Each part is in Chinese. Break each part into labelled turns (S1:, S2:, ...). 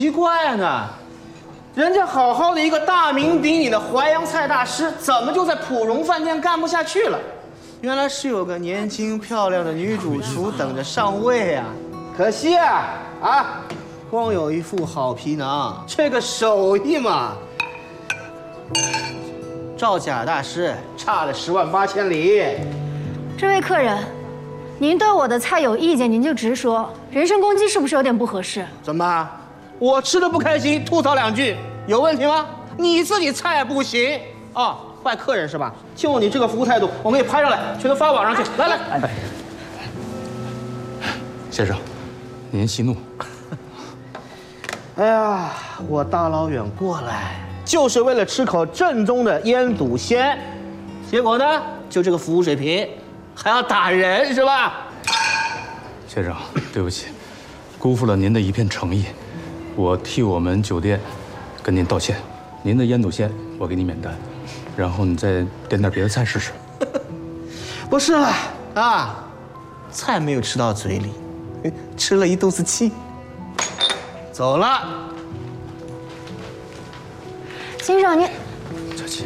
S1: 奇怪呢，人家好好的一个大名鼎鼎的淮扬菜大师，怎么就在普荣饭店干不下去了？原来是有个年轻漂亮的女主厨等着上位啊！可惜啊，光有一副好皮囊，这个手艺嘛，赵贾大师差了10万8千里。
S2: 这位客人，您对我的菜有意见，您就直说，人身攻击是不是有点不合适？
S1: 怎么？我吃的不开心，吐槽2句，有问题吗？你自己菜不行啊，怪客人是吧？就你这个服务态度，我们也拍上来，全都发网上去。来，
S3: 先生，您息怒。
S1: 哎呀，我大老远过来，就是为了吃口正宗的腌笃鲜，结果呢，就这个服务水平，还要打人是吧？
S3: 先生，对不起，辜负了您的一片诚意。我替我们酒店跟您道歉，您的腌笃鲜我给你免单，然后你再点点别的菜试试。
S1: 不是了啊，菜没有吃到嘴里，吃了一肚子气。走了。
S2: 先生，您
S3: 小七，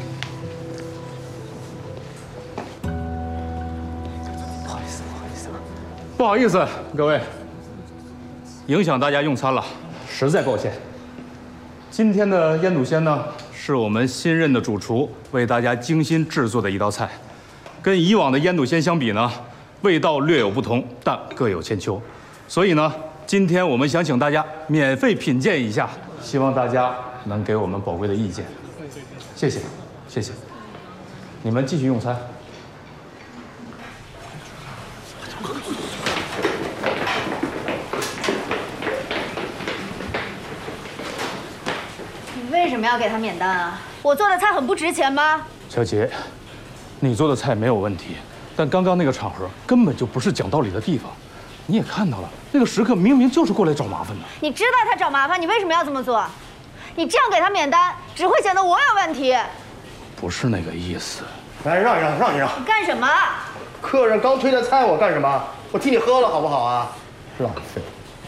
S1: 不好意思，
S3: 不好意思，各位，影响大家用餐了。实在抱歉，今天的腌笃鲜呢，是我们新任的主厨为大家精心制作的一道菜，跟以往的腌笃鲜相比呢，味道略有不同，但各有千秋。所以呢，今天我们想请大家免费品鉴一下，希望大家能给我们宝贵的意见。谢谢，谢谢。你们继续用餐。
S2: 为什么要给他免单啊？我做的菜很不值钱吗？
S3: 小姐，你做的菜没有问题，但刚刚那个场合根本就不是讲道理的地方。你也看到了，那个食客明明就是过来找麻烦的。
S2: 你知道他找麻烦，你为什么要这么做？你这样给他免单，只会显得我有问题。
S3: 不是那个意思。
S1: 来，让一让。
S2: 你干什么？
S1: 客人刚推的菜，我干什么？我替你喝了，好不好啊？
S3: 浪费。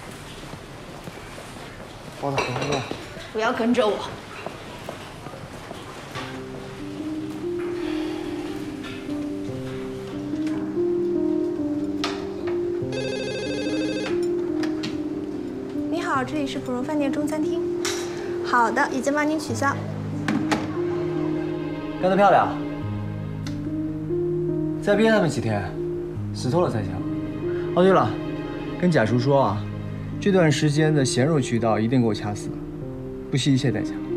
S1: 往哪喝？
S2: 不要跟着我。
S4: 你好，这里是普荣饭店中餐厅。好的，已经帮您取消。
S5: 干得漂亮！再憋他们几天，死透了才行。哦，对了，跟贾叔说啊，这段时间的鲜肉渠道一定给我掐死，不惜一切代价。